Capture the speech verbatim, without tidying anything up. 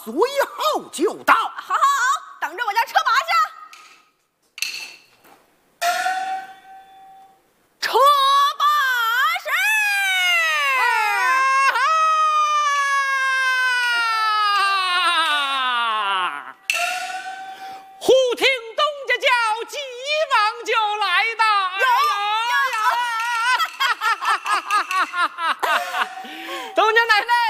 随后就到。 好好好，等着我家车马去。车把式。 忽听东家叫，急忙就来到。 有有有。 东家奶奶。